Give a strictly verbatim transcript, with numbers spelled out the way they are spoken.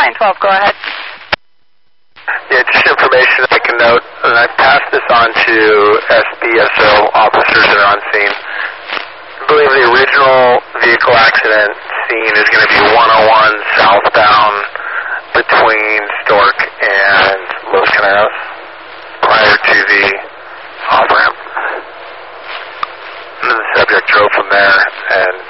nine twelve, go ahead. Yeah, just information I can note, and I passed this on to S B S O officers that are on scene. I believe the original vehicle accident scene is going to be one oh one southbound between Stork and Los Caneros prior to the off-ramp. And then the subject drove from there and